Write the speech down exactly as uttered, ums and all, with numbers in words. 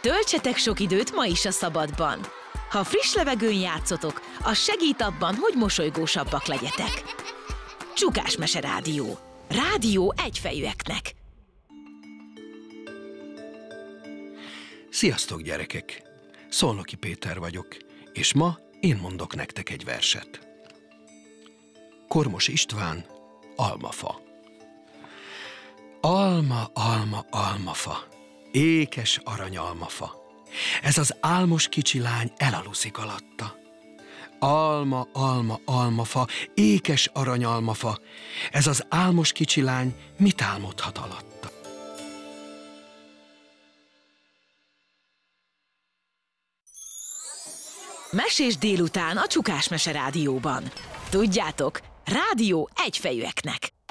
Töltsetek sok időt ma is a szabadban. Ha friss levegőn játszotok, az segít abban, hogy mosolygósabbak legyetek. Csukás Mese Rádió. Rádió egyfejűeknek. Sziasztok, gyerekek! Szolnoki Péter vagyok, és ma én mondok nektek egy verset. Kormos István, Almafa. Alma, alma, almafa, ékes aranyalmafa, ez az álmos kicsi lány elaluszik alatta. Alma, alma, almafa, ékes aranyalmafa, ez az álmos kicsi lány mit álmodhat alatta? Mesés délután a Csukás Mese Rádióban. Tudjátok, rádió egyfejűeknek.